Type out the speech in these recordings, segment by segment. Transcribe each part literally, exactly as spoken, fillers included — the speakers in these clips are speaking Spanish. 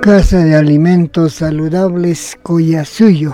Casa de Alimentos Saludables Collasuyo.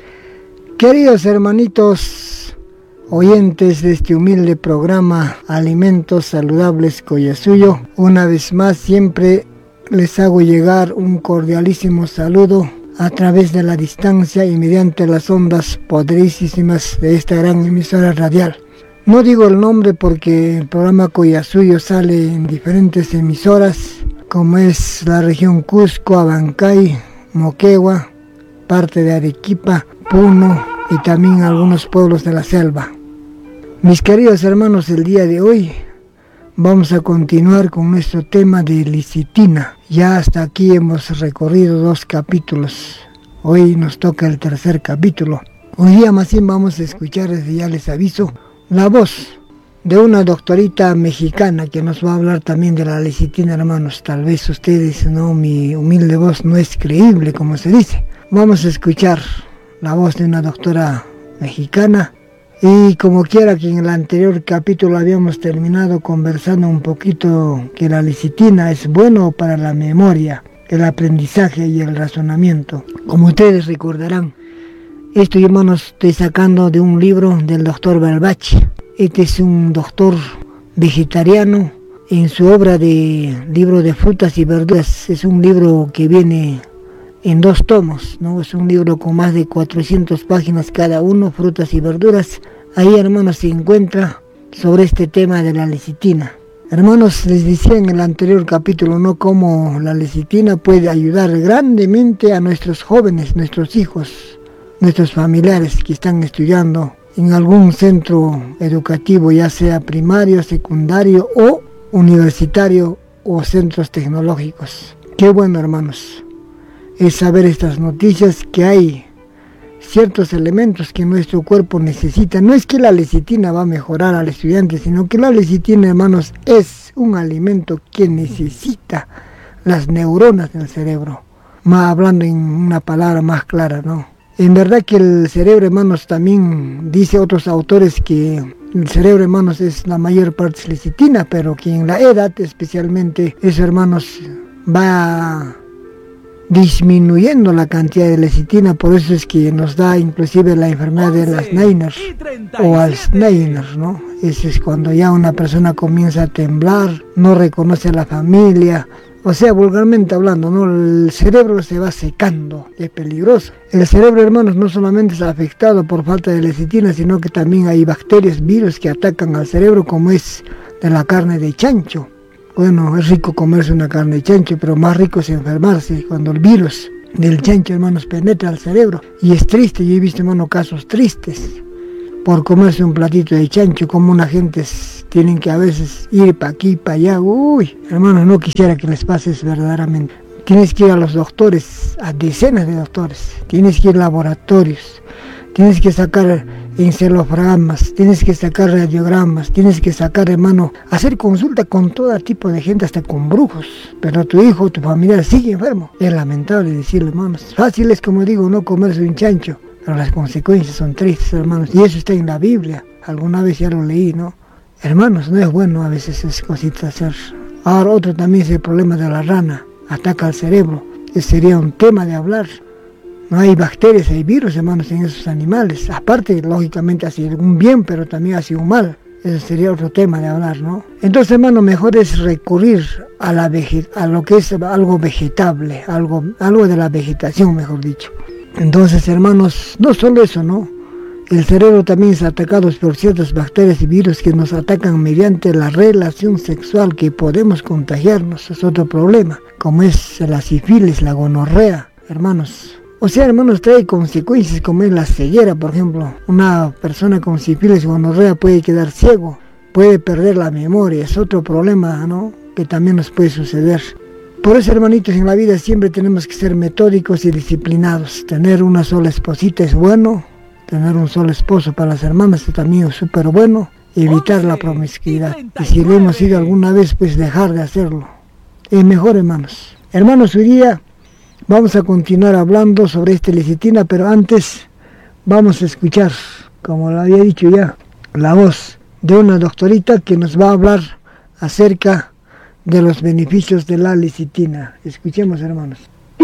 Queridos hermanitos oyentes de este humilde programa Alimentos Saludables Collasuyo, una vez más siempre les hago llegar un cordialísimo saludo a través de la distancia y mediante las ondas poderosísimas de esta gran emisora radial. No digo el nombre porque el programa Collasuyo sale en diferentes emisoras, como es la región Cusco, Abancay, Moquegua, parte de Arequipa, Puno y también algunos pueblos de la selva. Mis queridos hermanos, el día de hoy vamos a continuar con nuestro tema de lecitina. Ya hasta aquí hemos recorrido dos capítulos. Hoy nos toca el tercer capítulo. Hoy día más bien vamos a escuchar, desde ya les aviso, la voz de una doctorita mexicana que nos va a hablar también de la lecitina, hermanos. Tal vez ustedes, no, mi humilde voz no es creíble, como se dice. Vamos a escuchar la voz de una doctora mexicana. Y como quiera que en el anterior capítulo habíamos terminado conversando un poquito que la lecitina es bueno para la memoria, el aprendizaje y el razonamiento. Como ustedes recordarán, esto, hermanos, estoy sacando de un libro del doctor Balbachi. Este es un doctor vegetariano. En su obra de libro de frutas y verduras, es un libro que viene en dos tomos, ¿no? Es un libro con más de cuatrocientas páginas cada uno, frutas y verduras. Ahí, hermanos, se encuentra sobre este tema de la lecitina. Hermanos, les decía en el anterior capítulo, ¿no?, cómo la lecitina puede ayudar grandemente a nuestros jóvenes, nuestros hijos, nuestros familiares que están estudiando en algún centro educativo, ya sea primario, secundario o universitario o centros tecnológicos. Qué bueno, hermanos, es saber estas noticias, que hay ciertos elementos que nuestro cuerpo necesita. No es que la lecitina va a mejorar al estudiante, sino que la lecitina, hermanos, es un alimento que necesita las neuronas del cerebro. Más hablando en una palabra más clara, ¿no? En verdad que el cerebro, hermanos, también dice otros autores que el cerebro, hermanos, es la mayor parte de lecitina, pero que en la edad especialmente eso, hermanos, va disminuyendo la cantidad de lecitina. Por eso es que nos da inclusive la enfermedad de Alzheimer o Alzheimer, ¿no? Eso es cuando ya una persona comienza a temblar, no reconoce a la familia. O sea, vulgarmente hablando, ¿no?, el cerebro se va secando, es peligroso. El cerebro, hermanos, no solamente es afectado por falta de lecitina, sino que también hay bacterias, virus que atacan al cerebro, como es de la carne de chancho. Bueno, es rico comerse una carne de chancho, pero más rico es enfermarse cuando el virus del chancho, hermanos, penetra al cerebro. Y es triste, yo he visto, hermanos, casos tristes por comerse un platito de chancho, como una gente tienen que a veces ir para aquí, para allá. Uy, hermanos, no quisiera que les pase eso verdaderamente. Tienes que ir a los doctores, a decenas de doctores, tienes que ir a laboratorios, tienes que sacar encefalogramas, tienes que sacar radiogramas, tienes que sacar, hermano, hacer consulta con todo tipo de gente, hasta con brujos. Pero tu hijo, tu familiar sigue enfermo. Es lamentable decirlo, hermanos. Fácil es, como digo, no comerse un chancho, pero las consecuencias son tristes, hermanos. Y eso está en la Biblia. Alguna vez ya lo leí, ¿no? Hermanos, no es bueno a veces esas cositas hacer. Ahora otro también es el problema de la rana. Ataca al cerebro. Ese sería un tema de hablar. No hay bacterias, hay virus, hermanos, en esos animales. Aparte, lógicamente, hace un bien, pero también hace un mal. Ese sería otro tema de hablar, ¿no? Entonces, hermano, mejor es recurrir a, la vege- a lo que es algo vegetable, algo, algo de la vegetación, mejor dicho. Entonces, hermanos, no solo eso, ¿no? El cerebro también es atacado por ciertas bacterias y virus que nos atacan mediante la relación sexual, que podemos contagiarnos. Es otro problema, como es la sífilis, la gonorrea, hermanos. O sea, hermanos, trae consecuencias como es la ceguera, por ejemplo. Una persona con sífilis o gonorrea puede quedar ciego, puede perder la memoria. Es otro problema, ¿no?, que también nos puede suceder. Por eso, hermanitos, en la vida siempre tenemos que ser metódicos y disciplinados. Tener una sola esposita es bueno. Tener un solo esposo para las hermanas también es súper bueno. Evitar la promiscuidad. Y si lo hemos ido alguna vez, pues dejar de hacerlo. Es mejor, hermanos. Hermanos, hoy día vamos a continuar hablando sobre esta lecitina, pero antes vamos a escuchar, como lo había dicho ya, la voz de una doctorita que nos va a hablar acerca de los beneficios de la lecitina. Escuchemos, hermanos.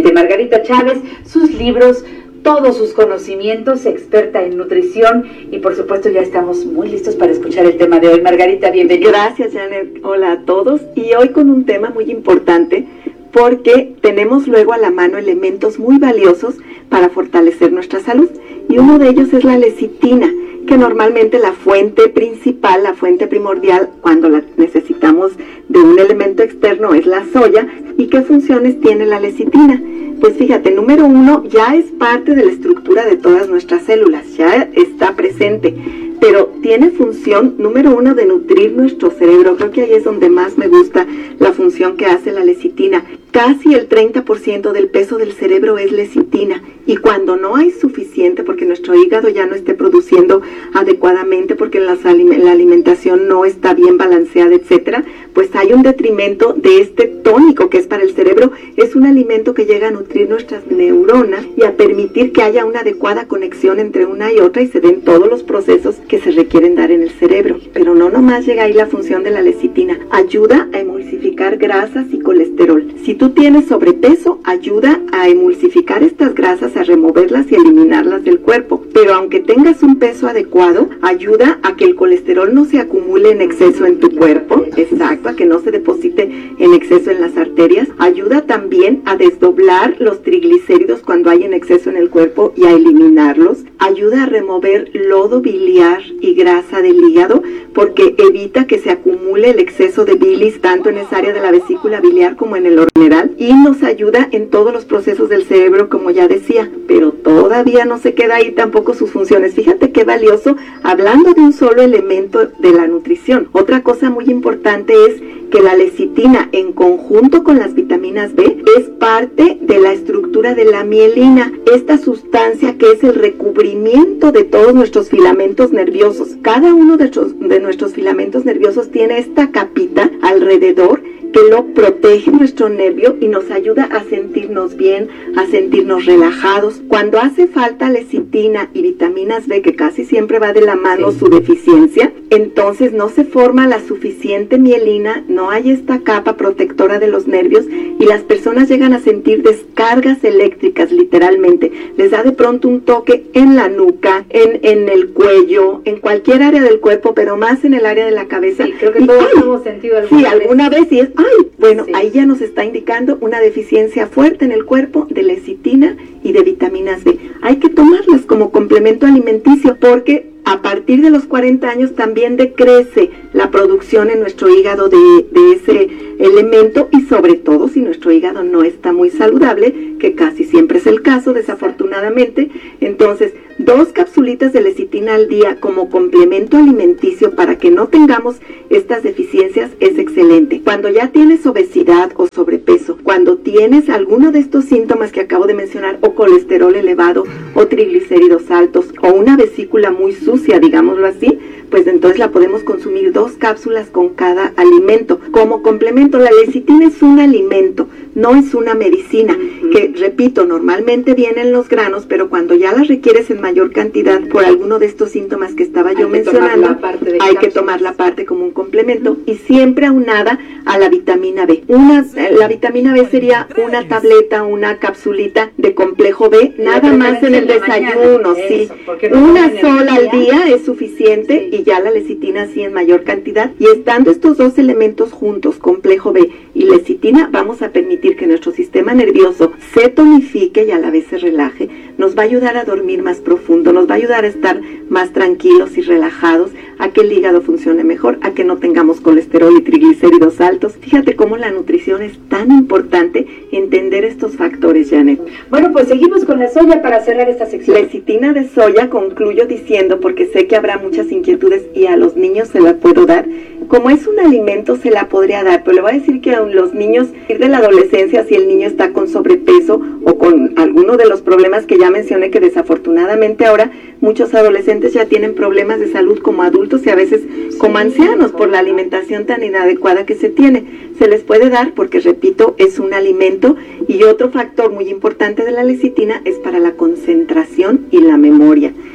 Exactamente, Margarita Chávez, sus libros, todos sus conocimientos, experta en nutrición, y por supuesto ya estamos muy listos para escuchar el tema de hoy. Margarita, bienvenida. Gracias, Janet. Hola a todos. Y hoy con un tema muy importante, porque tenemos luego a la mano elementos muy valiosos para fortalecer nuestra salud. Y uno de ellos es la lecitina, que normalmente la fuente principal, la fuente primordial, cuando la necesitamos de un elemento externo, es la soya. ¿Y qué funciones tiene la lecitina? Pues fíjate, número uno, ya es parte de la estructura de todas nuestras células, ya está presente, pero tiene función número uno de nutrir nuestro cerebro. Creo que ahí es donde más me gusta la función que hace la lecitina. Casi el treinta por ciento del peso del cerebro es lecitina, y cuando no hay suficiente, porque nuestro hígado ya no esté produciendo adecuadamente, porque la, la alimentación no está bien balanceada, etcétera, pues hay un detrimento de este tónico que es para el cerebro. Es un alimento que llega a nutrir nuestras neuronas y a permitir que haya una adecuada conexión entre una y otra y se den todos los procesos que se requieren dar en el cerebro. Pero no nomás llega ahí la función de la lecitina, ayuda a emulsificar grasas y colesterol. Si tú tienes sobrepeso, ayuda a emulsificar estas grasas, a removerlas y eliminarlas del cuerpo. Pero aunque tengas un peso adecuado, ayuda a que el colesterol no se acumule en exceso en tu cuerpo, exacto, a que no se deposite en exceso en las arterias. Ayuda también a desdoblar los triglicéridos cuando hay en exceso en el cuerpo y a eliminarlos. Ayuda a remover lodo biliar y grasa del hígado, porque evita que se acumule el exceso de bilis tanto en esa área de la vesícula biliar como en el hormonal, y nos ayuda en todos los procesos del cerebro, como ya decía. Pero todavía no se queda ahí tampoco sus funciones. Fíjate qué valioso, hablando de un solo elemento de la nutrición. Otra cosa muy importante es que la lecitina, en conjunto con las vitaminas B, es parte de la estructura de la mielina, esta sustancia que es el recubrimiento de todos nuestros filamentos nerviosos. Cada uno de nuestros, de nuestros filamentos nerviosos tiene esta capita alrededor que lo protege nuestro nervio y nos ayuda a sentirnos bien, a sentirnos relajados. Cuando hace falta lecitina y vitaminas B, que casi siempre va de la mano sí. su deficiencia, entonces no se forma la suficiente mielina, no hay esta capa protectora de los nervios y las personas llegan a sentir descargas eléctricas, literalmente. Les da de pronto un toque en la nuca, en, en el cuello, en cualquier área del cuerpo, pero más en el área de la cabeza. Sí, creo que y, todos ay, hemos sentido alguna sí, vez. alguna vez y es, ay, bueno, sí. ahí ya nos está indicando una deficiencia fuerte en el cuerpo de lecitina y de vitaminas B. Hay que tomarlas como complemento alimenticio, porque a partir de los cuarenta años también decrece la producción en nuestro hígado de, de ese elemento, y sobre todo si nuestro hígado no está muy saludable, que casi siempre es el caso, desafortunadamente. Entonces, dos capsulitas de lecitina al día como complemento alimenticio para que no tengamos estas deficiencias es excelente. Cuando ya tienes obesidad o sobrepeso, cuando tienes alguno de estos síntomas que acabo de mencionar, o colesterol elevado, o triglicéridos altos, o una vesícula muy sucia, digámoslo así, pues entonces la podemos consumir dos cápsulas con cada alimento. Como complemento, la lecitina es un alimento, no es una medicina, uh-huh. que, repito, normalmente vienen los granos, pero cuando ya las requieres en mayor cantidad por alguno de estos síntomas que estaba hay yo mencionando, hay cápsulas. que tomar la parte como un complemento, uh-huh. y siempre aunada a la vitamina B. Una, la vitamina B sería una tableta, una capsulita de complejo B, nada más en el desayuno, mañana, sí. Eso, no una sola al día es suficiente, sí. y ya la lecitina sí en mayor cantidad. Y estando estos dos elementos juntos, complejo B y lecitina, vamos a permitir que nuestro sistema nervioso se tonifique y a la vez se relaje. Nos va a ayudar a dormir más profundo, nos va a ayudar a estar más tranquilos y relajados, a que el hígado funcione mejor, a que no tengamos colesterol y triglicéridos altos. Fíjate cómo la nutrición es tan importante, entender estos factores, Janet. Bueno, pues seguimos con la soya para cerrar esta sección. Lecitina de soya, concluyo diciendo, porque sé que habrá muchas inquietudes y a los niños se la puedo dar. Como es un alimento, se la podría dar, pero le voy a decir que a los niños, ir de la adolescencia, si el niño está con sobrepeso o con alguno de los problemas que ya mencioné, que desafortunadamente ahora muchos adolescentes ya tienen problemas de salud como adultos y a veces sí, como ancianos por la alimentación tan inadecuada que se tiene. Se les puede dar porque, repito, es un alimento. Y otro factor muy importante de la lecitina es para la concentración y la memoria.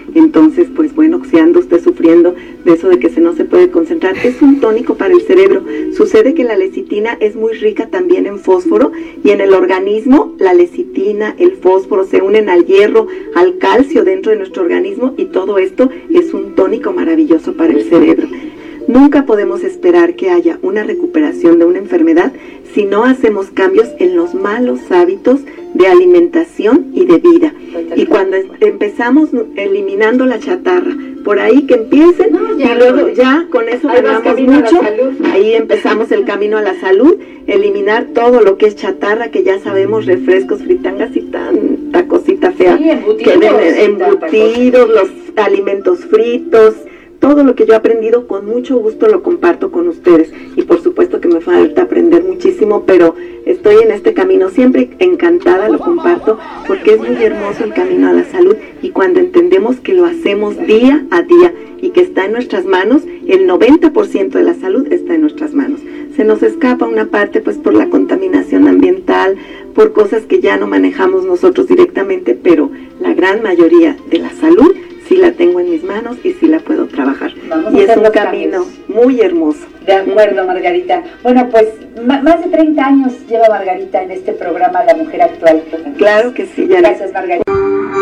Entonces, pues bueno, si anda usted sufriendo de eso de que se no se puede concentrar, es un tónico para el cerebro. Sucede que la lecitina es muy rica también en fósforo y en el organismo la lecitina, el fósforo se unen al hierro, al calcio dentro de nuestro organismo y todo esto es un tónico maravilloso para el cerebro. Nunca podemos esperar que haya una recuperación de una enfermedad si no hacemos cambios en los malos hábitos de alimentación y de vida. Y cuando es, empezamos eliminando la chatarra, por ahí que empiecen, no, ya, y luego no, ya con eso ganamos mucho, ahí empezamos el camino a la salud, eliminar todo lo que es chatarra, que ya sabemos, refrescos, fritangas y tanta cosita fea, sí, embutidos, que ven, embutidos, los alimentos fritos. Todo lo que yo he aprendido, con mucho gusto lo comparto con ustedes. Y por supuesto que me falta aprender muchísimo, pero estoy en este camino. Siempre encantada lo comparto porque es muy hermoso el camino a la salud. Y cuando entendemos que lo hacemos día a día y que está en nuestras manos, el noventa por ciento de la salud está en nuestras manos. Se nos escapa una parte pues por la contaminación ambiental, por cosas que ya no manejamos nosotros directamente, pero la gran mayoría de la salud sí la tengo en mis manos y sí la puedo trabajar. Vamos y es un camino muy hermoso. De acuerdo, Margarita. Bueno, pues más de treinta años lleva Margarita en este programa La Mujer Actual. Claro que sí, ya. Gracias, Margarita.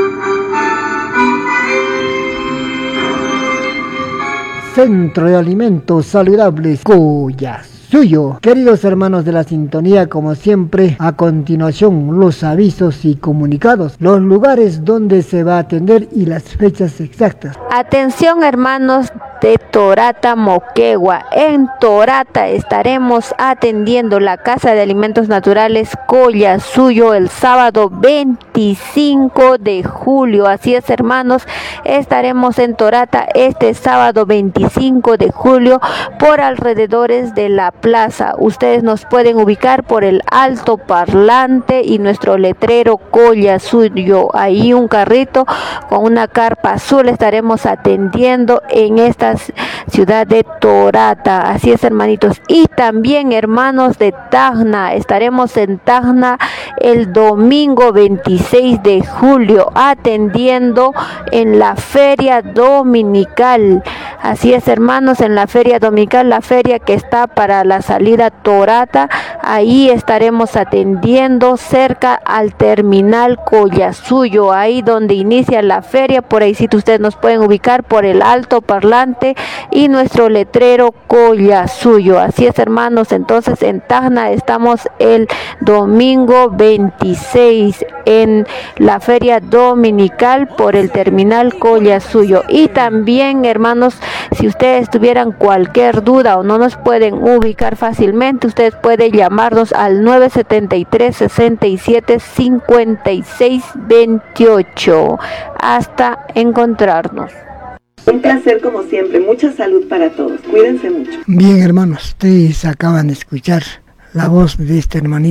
Centro de Alimentos Saludables Collasuyo. Queridos hermanos de la sintonía, como siempre, a continuación los avisos y comunicados, los lugares donde se va a atender y las fechas exactas. Atención, hermanos de Torata, Moquegua. En Torata estaremos atendiendo la Casa de Alimentos Naturales Collasuyo el sábado veinticinco de julio. Así es, hermanos, estaremos en Torata este sábado veinticinco de julio por alrededores de la plaza. Ustedes nos pueden ubicar por el alto parlante y nuestro letrero Collasuyo. Ahí un carrito con una carpa azul estaremos atendiendo en esta ciudad de Torata. Así es, hermanitos. Y también, hermanos de Tacna, estaremos en Tacna el domingo veintiséis de julio atendiendo en la feria dominical. Así es, hermanos, en la feria dominical, la feria que está para la salida Torata. Ahí estaremos atendiendo cerca al terminal Collasuyo, ahí donde inicia la feria. Por ahí sí ustedes nos pueden ubicar por el alto parlante y nuestro letrero Collasuyo. Así es, hermanos. Entonces en Tacna estamos el domingo veintiséis en la feria dominical por el terminal Collasuyo. Y también, hermanos, si ustedes tuvieran cualquier duda o no nos pueden ubicar fácilmente, ustedes pueden llamarnos al nueve setenta y tres, sesenta y siete, cincuenta y seis veintiocho. Hasta encontrarnos. Un placer como siempre, mucha salud para todos, cuídense mucho. Bien, hermanos, ustedes acaban de escuchar la voz de este hermanito